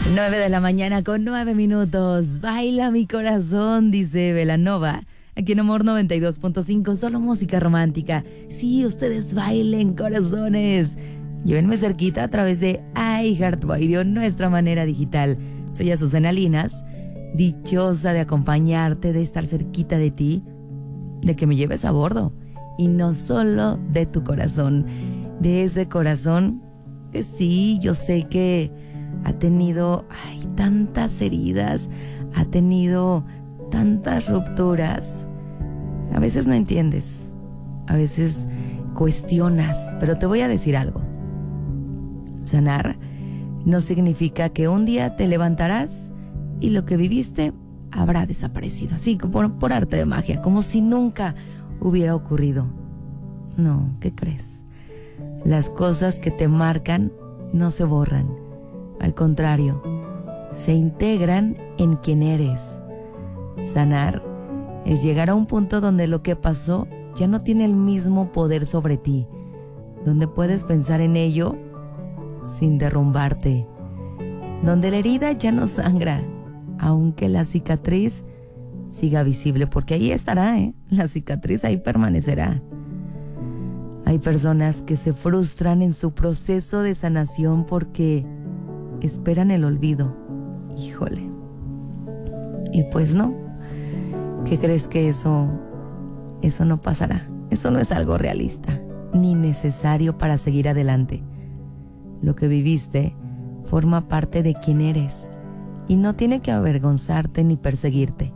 9 de la mañana con 9 minutos. Baila mi corazón, dice Belanova. Aquí en Amor 92.5, solo música romántica. Sí, ustedes bailen, corazones. Llévenme cerquita a través de iHeartRadio, nuestra manera digital. Soy Azucena Linas, dichosa de acompañarte, de estar cerquita de ti, de que me lleves a bordo. Y no solo de tu corazón, de ese corazón que sí, yo sé que ha tenido tantas heridas, ha tenido tantas rupturas. A veces no entiendes, a veces cuestionas, pero te voy a decir algo. Sanar no significa que un día te levantarás y lo que viviste habrá desaparecido, así por arte de magia, como si nunca hubiera ocurrido. No, ¿qué crees? Las cosas que te marcan no se borran, al contrario, se integran en quien eres. Sanar es llegar a un punto donde lo que pasó ya no tiene el mismo poder sobre ti, donde puedes pensar en ello sin derrumbarte, donde la herida ya no sangra, aunque la cicatriz siga visible, porque ahí estará, la cicatriz ahí permanecerá. Hay personas que se frustran en su proceso de sanación porque esperan el olvido. Híjole. Y pues no. ¿Qué crees? Que eso no pasará. Eso no es algo realista, ni necesario para seguir adelante. Lo que viviste forma parte de quien eres y no tiene que avergonzarte ni perseguirte.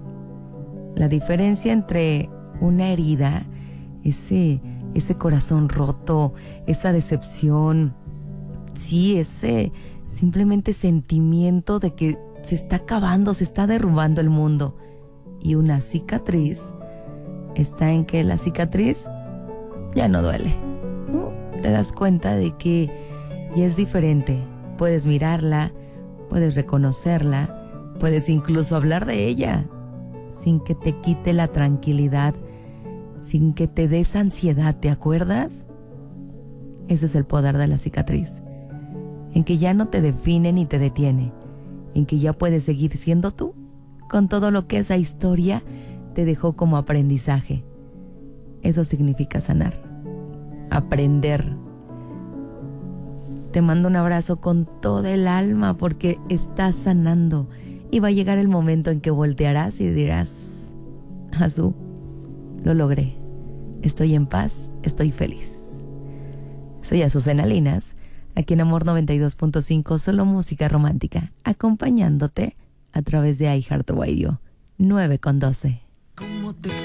La diferencia entre una herida, ese corazón roto, esa decepción, sí, ese simplemente sentimiento de que se está acabando, se está derrumbando el mundo, y una cicatriz está en que la cicatriz ya no duele, ¿no? Te das cuenta de que ya es diferente. Puedes mirarla, puedes reconocerla, puedes incluso hablar de ella sin que te quite la tranquilidad, sin que te des ansiedad. ¿Te acuerdas? Ese es el poder de la cicatriz, en que ya no te define ni te detiene, en que ya puedes seguir siendo tú, con todo lo que esa historia te dejó como aprendizaje. Eso significa sanar, aprender. Te mando un abrazo con toda el alma porque estás sanando, y va a llegar el momento en que voltearás y dirás: Azú, lo logré, estoy en paz, estoy feliz. Soy Azucena Linas, aquí en Amor 92.5, solo música romántica, acompañándote a través de iHeartRadio 9 con 12.